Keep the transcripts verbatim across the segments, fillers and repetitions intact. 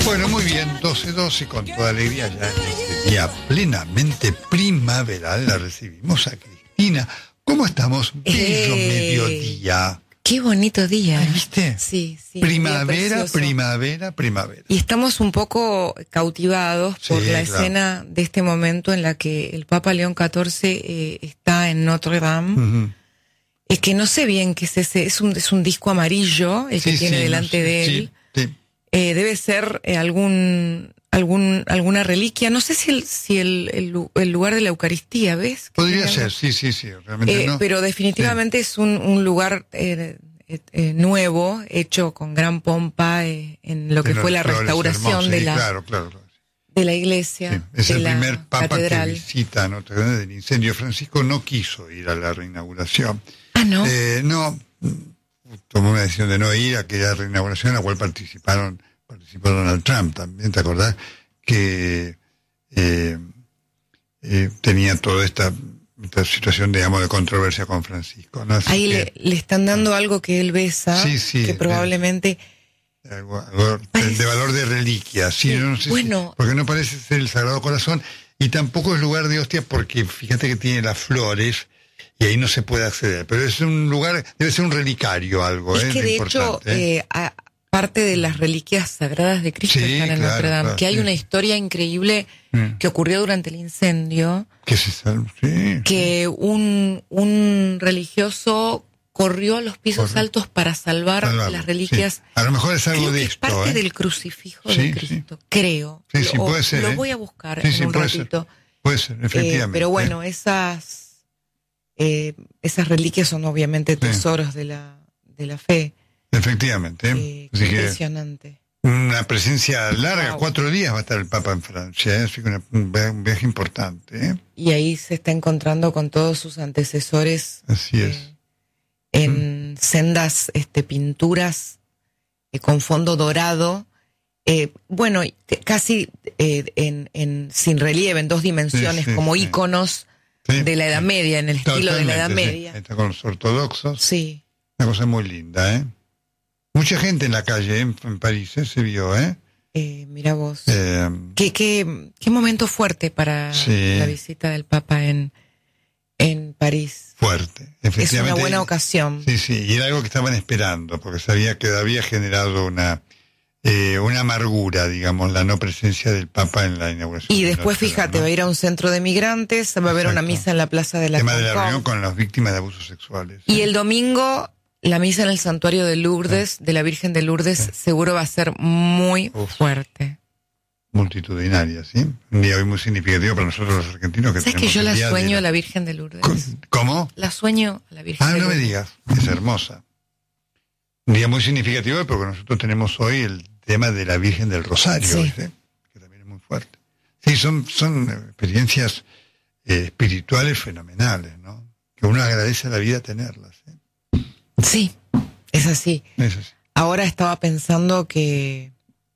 Bueno, muy bien, doce doce, con toda alegría, ya en este día plenamente primaveral la recibimos a Cristina. ¿Cómo estamos? Bello Eh, mediodía. Qué bonito día. Ay, ¿viste? Sí, sí. Primavera, primavera, primavera. Y estamos un poco cautivados por Sí, la claro. escena de este momento en la que el Papa León catorce eh, está en Notre Dame. Uh-huh. Es que no sé bien qué es ese, es un, es un disco amarillo el que Sí, tiene sí, delante no sé, de él. Sí, sí. Eh, debe ser eh, algún algún alguna reliquia. No sé si el si el, el, el lugar de la Eucaristía, ¿ves? Que Podría tiene ser, algo. sí, sí, sí, realmente Eh, no. Pero definitivamente es un, un lugar eh, eh, eh, nuevo, hecho con gran pompa eh, en lo que Tiene fue la flores restauración hermosas, de sí, la claro, claro, claro. de la iglesia, Sí, es de el la primer papa catedral. que visita Notre Dame del incendio. Francisco no quiso ir a la reinauguración. Ah, ¿no? Eh, no, tomó una decisión de no ir a aquella reinauguración en la cual participaron participó Donald Trump también, ¿te acordás? Que eh, eh, tenía toda esta, esta situación, digamos, de controversia con Francisco, ¿no? Así Ahí que, le, le están dando algo que él besa, Sí, sí, que probablemente... algo, algo Parece- de valor de reliquia, sí, Sí, no sé si- bueno. porque no parece ser el Sagrado Corazón, y tampoco es lugar de hostia, porque fíjate que tiene las flores, y ahí no se puede acceder, pero es un lugar, debe ser un relicario algo, Es ¿eh? que de hecho, Importante, ¿eh? eh, a- parte de las reliquias sagradas de Cristo Sí, están en claro, Notre Dame, claro, que hay sí. una historia increíble Mm. que ocurrió durante el incendio, Que se sal- sí, que un, un religioso corrió a los pisos Correcto. altos para salvar salvarlo, las reliquias. sí. A lo mejor es algo Creo de que es esto, parte ¿eh? del crucifijo Sí, de Cristo, creo. Sí, sí, Lo- puede ser, Lo ¿eh? voy a buscar Sí, en sí, un puede ratito. ser. Puede ser, efectivamente. Eh, pero bueno, ¿eh? esas eh, esas reliquias son obviamente tesoros de la de la fe. Efectivamente. ¿eh? Eh, Así que impresionante. una presencia larga, Wow. cuatro días va a estar el Papa en Francia, ¿eh? Así que una- un via- un viaje importante, ¿eh? Y ahí se está encontrando con todos sus antecesores Así eh, es. en sendas este, pinturas eh, con fondo dorado. Eh, bueno, y que casi eh, en, en sin relieve, en dos dimensiones, Sí, sí, como sí. íconos Sí, de la Edad sí. Media, en el estilo de la Edad Totalmente, sí. Media. Está con los ortodoxos. Sí. Una cosa muy linda, ¿eh? Mucha gente en la calle, ¿eh? en, en París, ¿eh? Se vio, ¿eh? Eh, mira vos. Eh, ¿Qué, qué, qué momento fuerte para Sí. la visita del Papa en, en París. fuerte, Es efectivamente. una buena ocasión. Sí, sí, y era algo que estaban esperando, porque sabía que había generado una eh, una amargura, digamos, la no presencia del Papa en la inauguración. Y de después, Notre Dame, fíjate, ¿no? va a ir a un centro de migrantes, va a haber una Exacto. misa en la Plaza de la El tema de la Concorde. reunión con las víctimas de abusos sexuales. Y ¿eh? el domingo, la misa en el santuario de Lourdes, de la Virgen de Lourdes, seguro va a ser muy Uf. fuerte. Multitudinaria, ¿sí? Un día hoy muy significativo para nosotros los argentinos. Que ¿Sabes que tenemos yo el la día de sueño a la Virgen de Lourdes? ¿Cómo? La sueño a la Virgen Ah, de no me Lourdes. digas, es hermosa. Un día muy significativo porque nosotros tenemos hoy el tema de la Virgen del Rosario, Sí. ¿viste? Que también es muy fuerte. Sí, son, son experiencias eh, espirituales fenomenales, ¿no? Que uno agradece a la vida tenerlas. ¿eh? Sí, es así. Es así. Ahora estaba pensando que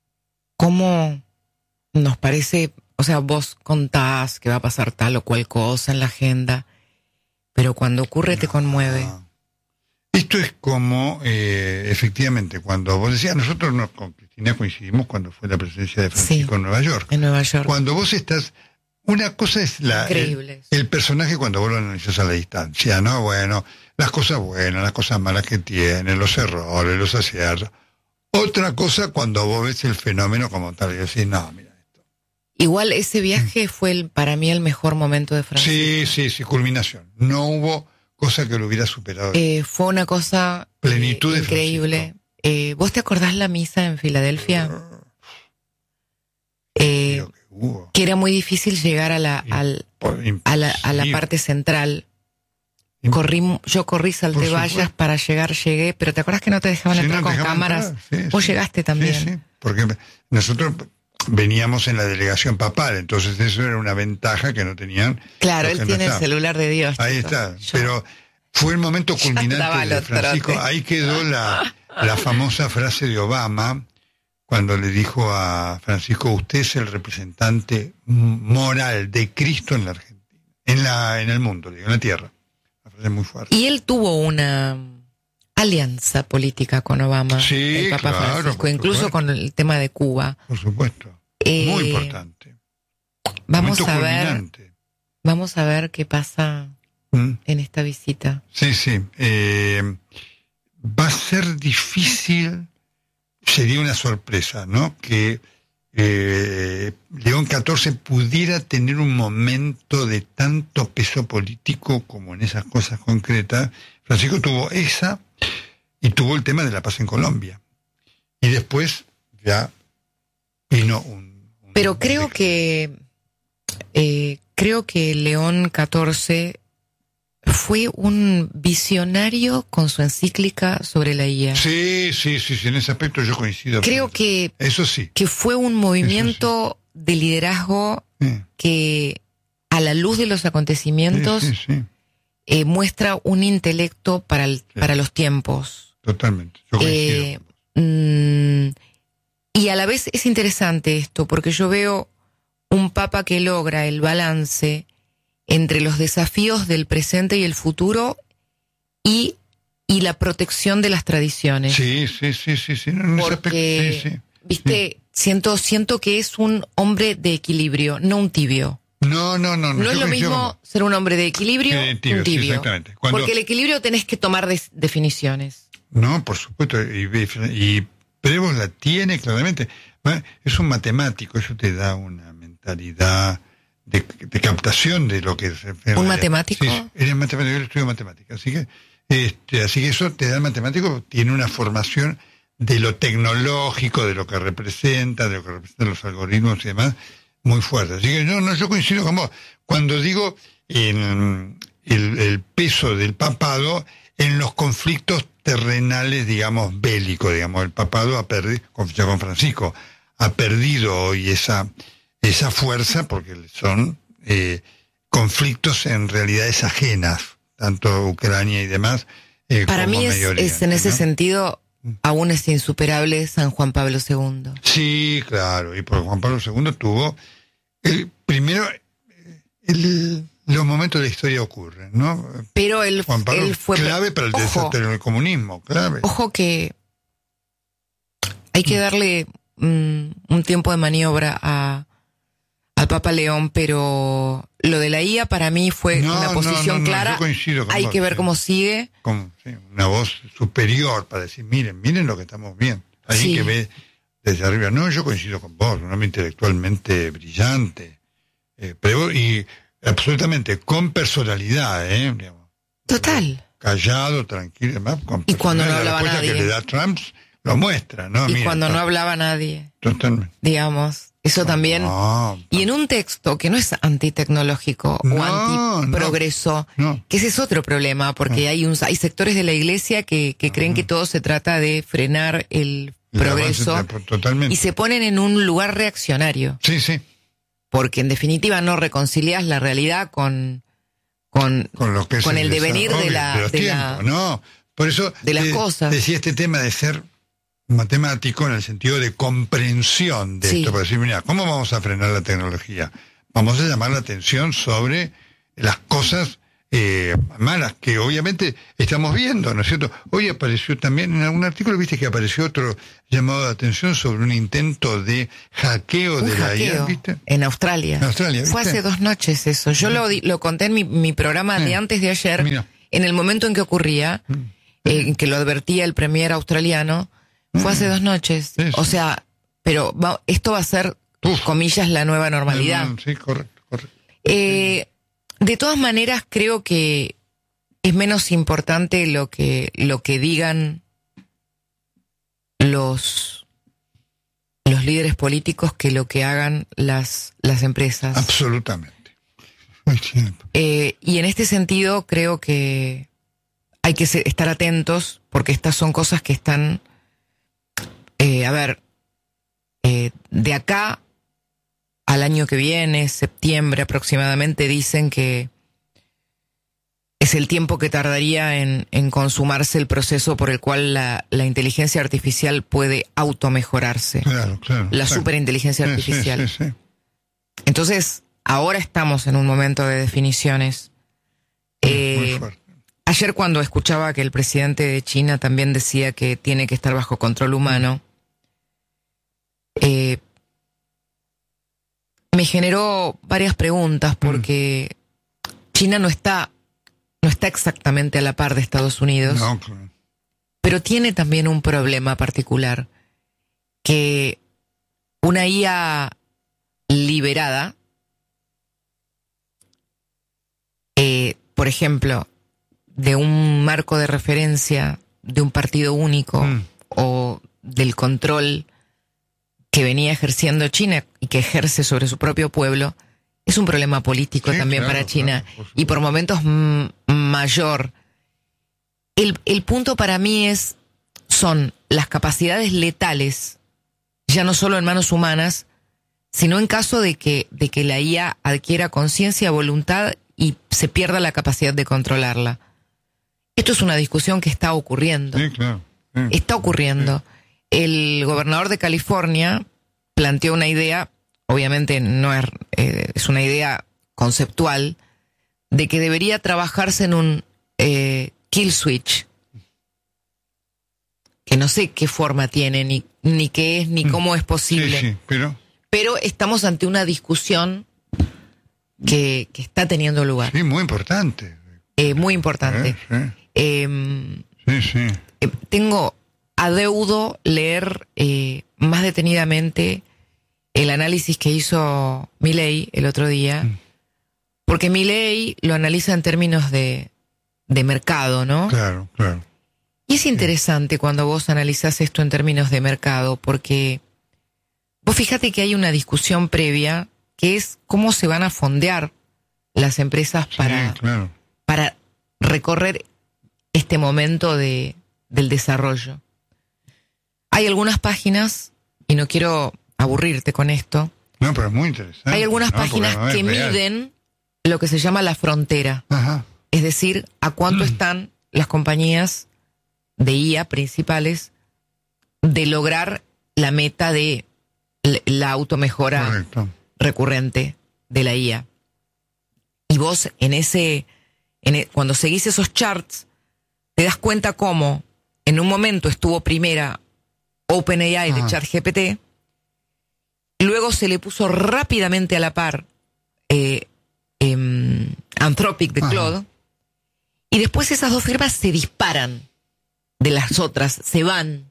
cómo nos parece, o sea, vos contás que va a pasar tal o cual cosa en la agenda, pero cuando ocurre te conmueve. Ah. Esto es como, eh, efectivamente, cuando vos decías, nosotros no, con Cristina coincidimos cuando fue la presencia de Francisco Sí. en Nueva York. En Nueva York. Cuando vos estás, una cosa es la Increíble. el, el personaje cuando vos lo analizás a la distancia, ¿no? Bueno, las cosas buenas, las cosas malas que tiene, los errores, los aciertos. Otra cosa cuando vos ves el fenómeno como tal y decís, no, mira esto. Igual ese viaje fue el, para mí el mejor momento de Francisco. Sí, sí, sí, culminación. No hubo cosa que lo hubiera superado. Eh, fue una cosa Plenitud eh, de increíble. Eh, ¿Vos te acordás la misa en Filadelfia? Eh, Lo que hubo. que era muy difícil llegar a la, al, a la, a la Imposible. parte central. Corrí, yo corrí, salté Por vallas supuesto. para llegar, llegué, pero ¿te acuerdas que no te dejaban Sí, entrar no, con dejaban cámaras? entrar, sí, Vos sí. llegaste también. Sí, sí, porque nosotros veníamos en la delegación papal, entonces eso era una ventaja que no tenían. Claro, los él que no tiene el estaban. celular de Dios. Ahí Tito. está, Yo- pero fue el momento andaba culminante de los Francisco. trotes. Ahí quedó la, la famosa frase de Obama cuando le dijo a Francisco: usted es el representante moral de Cristo en la Argentina, en la en el mundo, digo, en la tierra. Una frase muy fuerte. Y él tuvo una alianza política con Obama, sí, el Papa claro, Francisco, incluso supuesto. con el tema de Cuba. Por supuesto. Eh, Muy importante. Vamos Momento a ver, culminante. vamos a ver qué pasa ¿Mm? en esta visita. Sí, sí. Eh, va a ser difícil, sería una sorpresa, ¿no? Que eh, León catorce pudiera tener un momento de tanto peso político como en esas cosas concretas. Francisco tuvo esa y tuvo el tema de la paz en Colombia. Y después ya vino un... un Pero creo que eh, creo que León catorce fue un visionario con su encíclica sobre la I A. Sí, sí, sí, sí, en ese aspecto yo coincido. Creo que, eso sí. que fue un movimiento sí. de liderazgo sí. que, a la luz de los acontecimientos, sí, sí, sí. Eh, muestra un intelecto para, el, sí. para los tiempos. Totalmente. Yo coincido. Eh, mmm, y a la vez es interesante esto, porque yo veo un papa que logra el balance entre los desafíos del presente y el futuro y, y la protección de las tradiciones. Sí, sí, sí, sí, sí. No, porque, sí, sí, viste, sí. siento, siento que es un hombre de equilibrio, no un tibio. No, no, no. No, no es lo mismo como... ser un hombre de equilibrio que tibio, un tibio. Sí, exactamente. Cuando... Porque el equilibrio tenés que tomar de, definiciones. No, por supuesto. Y, y Prevost la tiene claramente. Es un matemático, eso te da una mentalidad de, de captación de lo que es. ¿Un matemático? Sí, eres matemático, yo estudio matemática. Así que, este, así que eso te da el matemático, tiene una formación de lo tecnológico, de lo que representa, de lo que representan los algoritmos y demás, muy fuerte. Así que no, no, yo coincido con vos. Cuando digo en el, el peso del papado en los conflictos terrenales, digamos, bélicos, digamos, el papado ha perdido, ya con Francisco, ha perdido hoy esa, esa fuerza porque son eh, conflictos en realidades ajenas, tanto Ucrania y demás. Eh, Para como mí es, Medio Oriente, es en ese ¿no? sentido, aún es insuperable San Juan Pablo segundo. Sí, claro, y porque Juan Pablo segundo tuvo, el, primero, el, los momentos de la historia ocurren, ¿no? Pero él, Juan Pablo, él fue... clave para el ojo, desastre del comunismo, clave. Ojo que hay que darle um, un tiempo de maniobra a al Papa León, pero lo de la I A para mí fue no, una posición no, no, clara. No, coincido con hay vos, que ver sí. cómo sigue. Con, sí, una voz superior para decir, miren, miren lo que estamos viendo. Alguien sí. que ve desde arriba. No, yo coincido con vos, un hombre intelectualmente brillante, eh, pero, y absolutamente con personalidad, ¿eh? Digamos, total. Callado, tranquilo, además, con y cuando no hablaba la nadie. que le da Trump lo muestra, ¿no? Y Miren, cuando no, no hablaba nadie. Totalmente. Digamos. Eso también. No, no. Y en un texto que no es antitecnológico no, o antiprogreso, no, no. que ese es otro problema, porque no. hay un hay sectores de la iglesia que, que creen uh-huh. que todo se trata de frenar el, el progreso totalmente. Y se ponen en un lugar reaccionario. Sí, sí. Porque en definitiva no reconcilias la realidad con con, con, lo que es con el, el devenir de la de, los de tiempos, la, no. Por eso de las eh, cosas. Decía este tema de ser matemático en el sentido de comprensión de sí. esto, para decir, mira, ¿cómo vamos a frenar la tecnología? Vamos a llamar la atención sobre las cosas eh, malas que obviamente estamos viendo, ¿no es cierto? Hoy apareció también, en algún artículo, viste que apareció otro llamado de atención sobre un intento de hackeo un de hackeo la I A, ¿viste? En Australia. En Australia, ¿viste? Fue hace dos noches eso. Yo lo, lo conté en mi, mi programa sí. de antes de ayer, mira. En el momento en que ocurría, mm. eh, en que lo advertía el premier australiano. Fue hace dos noches. Sí, sí. O sea, pero va, esto va a ser, Uf. comillas, la nueva normalidad. Sí, correcto, correcto. Eh, de todas maneras, creo que es menos importante lo que, lo que digan los, los líderes políticos que lo que hagan las, las empresas. Absolutamente. Eh, y en este sentido, creo que hay que ser, estar atentos, porque estas son cosas que están... Eh, a ver, eh, de acá al año que viene, septiembre aproximadamente, dicen que es el tiempo que tardaría en, en consumarse el proceso por el cual la, la inteligencia artificial puede automejorarse. Claro, claro. La claro. superinteligencia sí, artificial. Sí, sí, sí. Entonces, ahora estamos en un momento de definiciones. Sí, eh, muy fuerte. ayer cuando escuchaba que el presidente de China también decía que tiene que estar bajo control humano, eh, me generó varias preguntas porque mm. China no está, no está exactamente a la par de Estados Unidos, no, claro. Pero tiene también un problema particular, que una I A liberada, eh, por ejemplo, de un marco de referencia de un partido único mm. o del control que venía ejerciendo China y que ejerce sobre su propio pueblo, es un problema político sí, también claro, para China claro, por y por momentos m- mayor. El, el punto para mí es, son las capacidades letales, ya no solo en manos humanas, sino en caso de que, de que la I A adquiera conciencia, voluntad y se pierda la capacidad de controlarla. Esto es una discusión que está ocurriendo. Sí, claro. Sí. Está ocurriendo. Sí. El gobernador de California planteó una idea, obviamente no es, eh, es una idea conceptual, de que debería trabajarse en un eh, kill switch, que no sé qué forma tiene, ni, ni qué es, ni cómo es posible. Sí, sí, pero... pero estamos ante una discusión que, que está teniendo lugar. Sí, muy importante. Eh, muy importante. Sí, sí. Eh, sí, sí. Eh, tengo adeudo leer eh, más detenidamente el análisis que hizo Milei el otro día, mm. porque Milei lo analiza en términos de, de mercado, ¿no? Claro, claro. Y es interesante sí. cuando vos analizás esto en términos de mercado, porque vos fíjate que hay una discusión previa que es cómo se van a fondear las empresas para, sí, claro. para recorrer este momento de, del desarrollo. Hay algunas páginas, y no quiero aburrirte con esto, no, pero es muy interesante. Hay algunas no, páginas porque, que real. miden lo que se llama la frontera. Ajá. Es decir, a cuánto Mm. están las compañías de I A principales de lograr la meta de la automejora Correcto. recurrente de la I A. Y vos en ese, en e, cuando seguís esos charts, te das cuenta cómo en un momento estuvo primera OpenAI de ChatGPT, luego se le puso rápidamente a la par eh, eh, Anthropic de Claude, y después esas dos firmas se disparan de las otras, se van.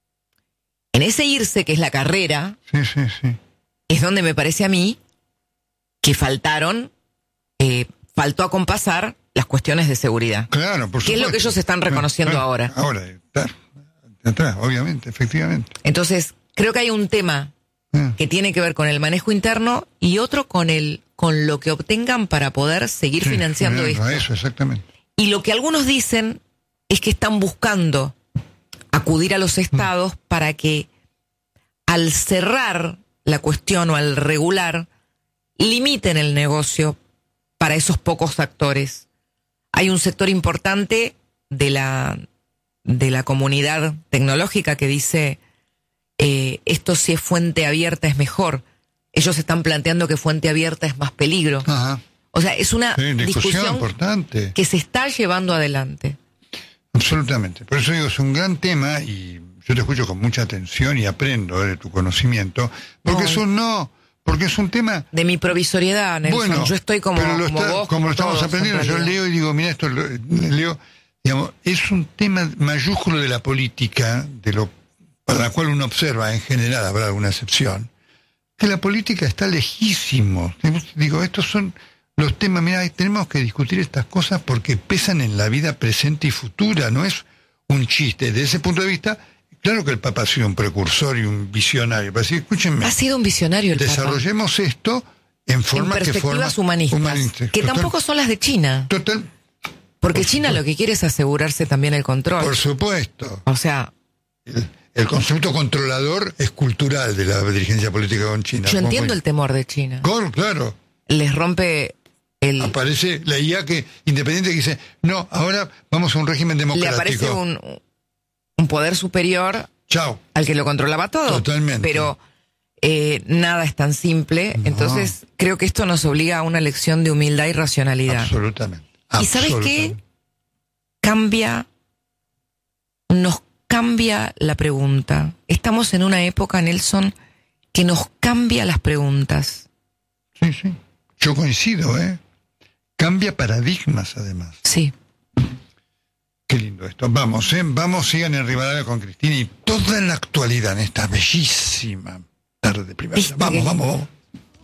En ese irse, que es la carrera, sí, sí, sí. es donde me parece a mí que faltaron, eh, faltó acompasar las cuestiones de seguridad. Claro, por supuesto. Que es lo que ellos están reconociendo claro, ahora. Ahora, está atrás, obviamente, efectivamente. Entonces, creo que hay un tema ah. que tiene que ver con el manejo interno y otro con el con lo que obtengan para poder seguir sí, financiando claro, esto. Eso, exactamente. Y lo que algunos dicen es que están buscando acudir a los estados mm. para que al cerrar la cuestión o al regular, limiten el negocio para esos pocos actores. Hay un sector importante de la, de la comunidad tecnológica que dice eh, esto si es fuente abierta es mejor. Ellos están planteando que fuente abierta es más peligro. Ajá. O sea, es una sí, discusión, discusión importante que se está llevando adelante. Absolutamente. Por eso digo, es un gran tema y yo te escucho con mucha atención y aprendo de tu conocimiento, porque no, es un no, porque es un tema de mi provisoriedad, Nelson. Bueno, yo estoy como, pero lo como está, vos, como, como lo estamos todos, aprendiendo, yo leo y digo, mira esto, lo, leo, digamos, es un tema mayúsculo de la política, de lo para la cual uno observa, en general habrá alguna excepción, que la política está lejísimo. Digo, estos son los temas, mira, tenemos que discutir estas cosas porque pesan en la vida presente y futura, no es un chiste. Desde ese punto de vista, claro que el Papa ha sido un precursor y un visionario. Para decir, escúchenme, ha sido un visionario el desarrollemos Papa. esto en forma en perspectivas que forma humanistas, humanista. que Total, tampoco son las de China. Total. Porque China lo que quiere es asegurarse también el control. Por supuesto. O sea, el, el concepto controlador es cultural de la dirigencia política con China. Yo entiendo muy... el temor de China. Claro, claro. Les rompe el... Aparece la I A que independiente que dice, no, ahora vamos a un régimen democrático. Le aparece un, un poder superior Chao. al que lo controlaba todo. Totalmente. Pero eh, nada es tan simple. No. Entonces creo que esto nos obliga a una lección de humildad y racionalidad. Absolutamente. ¿Y sabes qué? cambia, nos cambia la pregunta. Estamos en una época, Nelson, que nos cambia las preguntas. Sí, sí. Yo coincido, ¿eh? Cambia paradigmas, además. Sí. Qué lindo esto. Vamos, ¿eh? Vamos, sigan en Rivadavia con Cristina y toda la actualidad en esta bellísima tarde de primavera. Vamos, vamos, vamos.